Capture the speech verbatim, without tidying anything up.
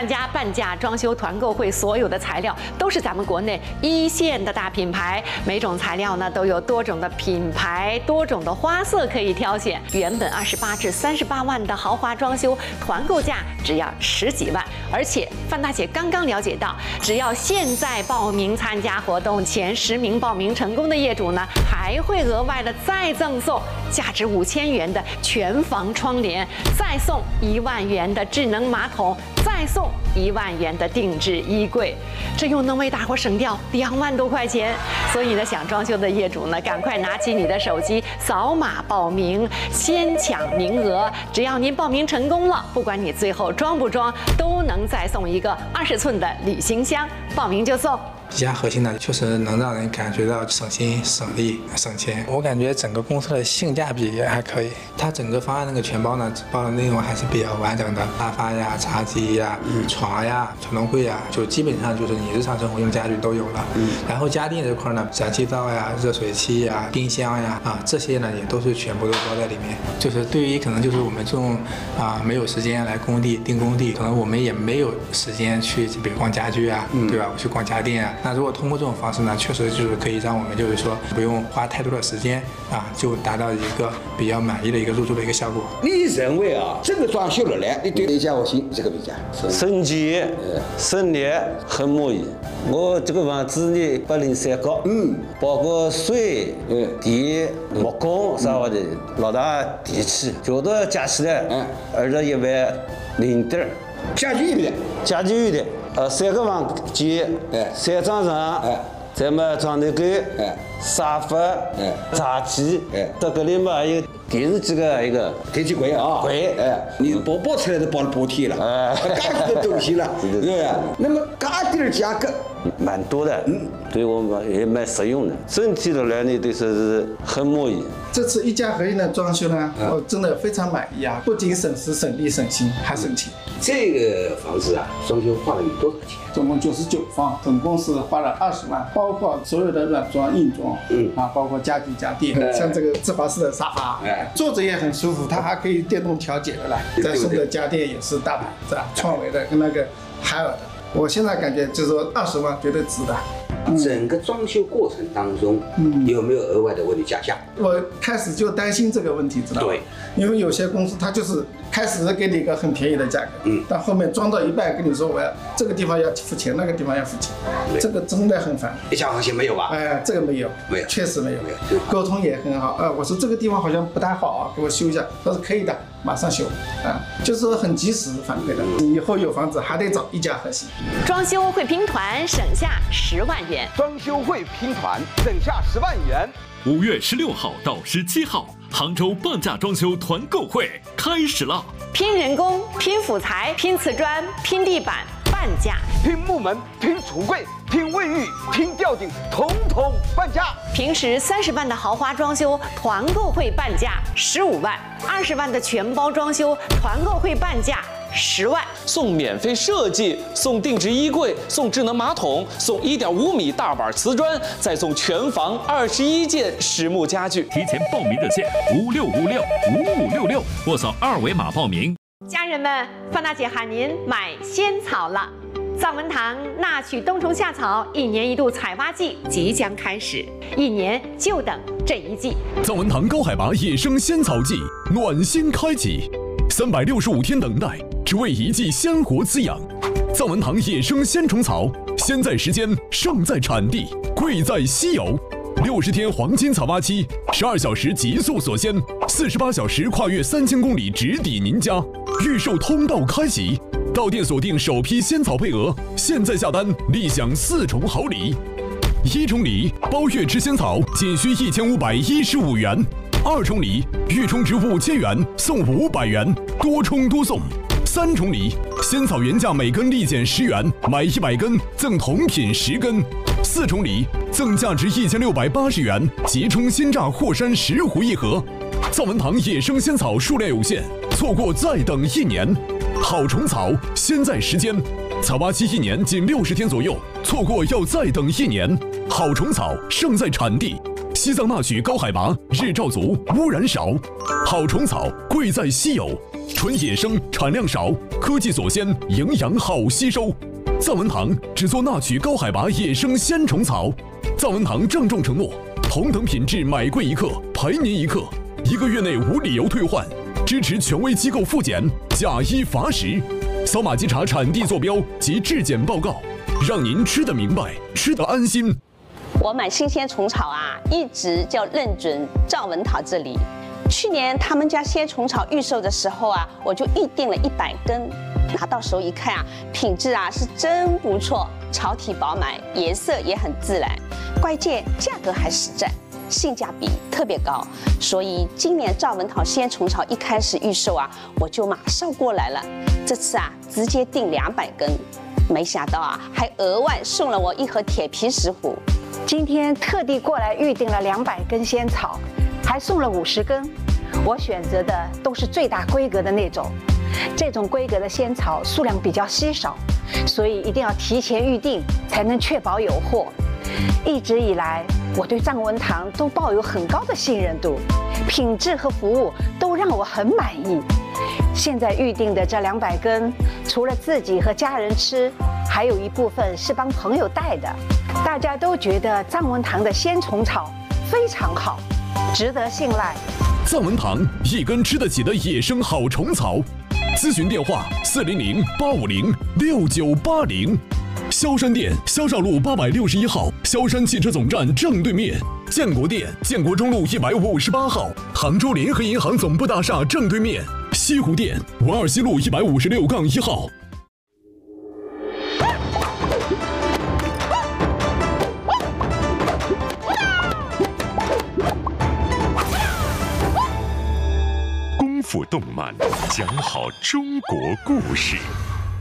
参加半价装修团购会，所有的材料都是咱们国内一线的大品牌，每种材料呢都有多种的品牌、多种的花色可以挑选。原本二十八至三十八万的豪华装修，团购价只要十几万。而且范大姐刚刚了解到，只要现在报名参加活动，前十名报名成功的业主呢，还会额外的再赠送价值五千元的全房窗帘，再送一万元的智能马桶，再送一万元的定制衣柜，这又能为大伙省掉两万多块钱。所以呢，想装修的业主呢，赶快拿起你的手机，扫码报名，先抢名额。只要您报名成功了，不管你最后装不装，都能再送一个二十寸的旅行箱，报名就送。 宜家核心呢，确实能让人感觉到省心、省力、省钱。我感觉整个公司的性价比也还可以。它整个方案那个全包呢，包的内容还是比较完整的，沙发呀、茶几呀、嗯、床呀、床头柜呀，就基本上就是你日常生活用家具都有了。嗯、然后家电这块呢，燃气灶呀、热水器呀、冰箱呀啊这些呢，也都是全部都包在里面。就是对于可能就是我们这种啊没有时间来工地订工地，可能我们也没有时间去比如逛家具啊，嗯、对吧？我去逛家电啊。那如果通过这种方式呢，确实就是可以让我们就是说不用花太多的时间啊，就达到一个比较满意的一个入住的一个效果。 你认为啊，这个装修了来，你对宜家核心这个评价？ 省钱、省力，很满意。我这个房子呢，八零三高，嗯，包括水、嗯、电、木工啥的，老大电器，觉得加起来，嗯，二十一万零点。 家具一点， 家具一点。呃，三个房间，哎，三张床，哎，咱们床头柜，哎，沙发，哎，茶几，哎，到这里嘛还有电视机的一个电器柜啊， 柜， 哎，你包包起来都包了半天了，哎，家具的东西了，对不对？那么家电的价格蛮多的，嗯，对我们也蛮实用的，整体的来呢，对说是很满意。 这次宜家核心的装修呢，我真的非常满意啊！不仅省时、省力、省心，还省钱。 这个房子啊，装修花了你多少钱？ 总共九十九方，总共是花了二十万，包括所有的软装、硬装，嗯啊，包括家具家电，嗯、像这个芝华士的沙发，哎，坐着也很舒服，它还可以电动调节的啦。再送的家电也是大牌子啊，创维的跟那个海尔的。我现在感觉就是说二十万绝对值的。 整个装修过程当中，嗯，有没有额外的为你加价？ 我开始就担心这个问题，知道吗？对，因为有些公司它就是开始给你一个很便宜的价格，嗯，但后面装到一半跟你说我要这个地方要付钱，那个地方要付钱，这个真的很烦。 宜家核心没有吧？ 哎，这个没有，没有，确实没有，没有，沟通也很好。呃，我说这个地方好像不太好啊，给我修一下，他说可以的，马上修，啊，就是说很及时反馈的。以后有房子还得找宜家核心。 装修会拼团省下十万元。 装修会拼团省下十万元。 五月十六号到十七号，杭州半价装修团购会开始了。 拼人工、拼辅材、拼瓷砖、拼地板，半价； 拼木门、拼橱柜、拼卫浴、拼吊顶，统统半价。 平时三十万的豪华装修，团购会半价十五万；二十万的全包装修，团购会半价十万， 送免费设计，送定制衣柜，送智能马桶，送一点五米大板瓷砖，再送全房二十一件实木家具。 提前报名热线五六五六五五六六，或扫二维码报名。 家人们，范大姐喊您买仙草了。藏文堂纳曲冬虫夏草一年一度采挖季即将开始，一年就等这一季。 藏文堂高海拔野生仙草季暖心开启，三百六十五天等待，只为一季鲜活滋养。藏文堂野生仙虫草，鲜在时间，胜在产地，贵在稀有。六十天黄金采挖期，十二小时极速锁鲜，四十八小时跨越三千公里直抵您家。预售通道开启，到店锁定首批仙草配额，现在下单立享四重好礼。一重礼，包月吃仙草仅需一千五百一十五元。二重礼，预充值五千元送五百元，多充多送。三重礼，仙草原价每根立减十元，买一百根赠同品十根。四重礼，赠价值一千六百八十元即充鲜榨霍山石斛一盒。藏文堂野生仙草数量有限，错过再等一年。好虫草，鲜在时间，采挖期一年仅六十天左右，错过要再等一年。好虫草，胜在产地。西藏纳曲高海拔，日照足，污染少。好虫草，贵贵在稀有，纯野生，产量少，科技所鲜，营养好吸收。藏文堂只做纳取高海拔野生鲜虫草。藏文堂郑重承诺，同等品质买贵一克，赔您一克，一个月内无理由退换，支持权威机构复检，假一罚十。扫码稽查产地坐标及质检报告，让您吃得明白，吃得安心。 我买新鲜虫草啊，一直就认准赵文堂这里。去年他们家鲜虫草预售的时候啊，我就预定了一百根，拿到手一看啊，品质啊是真不错，草体饱满，颜色也很自然，关键价格还实在，性价比特别高。所以今年赵文堂鲜虫草一开始预售啊，我就马上过来了。这次啊，直接订两百根，没想到啊，还额外送了我一盒铁皮石斛。 今天特地过来预定了两百根仙草，还送了五十根。我选择的都是最大规格的那种，这种规格的仙草数量比较稀少，所以一定要提前预定，才能确保有货。一直以来，我对藏文堂都抱有很高的信任度，品质和服务都让我很满意。现在预定的这两百根，除了自己和家人吃，还有一部分是帮朋友带的。大家都觉得藏文堂的鲜虫草非常好，值得信赖。 藏文堂一根吃得起的野生好虫草，咨询电话四零零八五零六九八零。萧山店萧绍路八百六十一号，萧山汽车总站正对面；建国店建国中路一百五十八号，杭州联合银行总部大厦正对面；西湖店文二西路一百五十六杠一号。 功夫动漫讲好中国故事。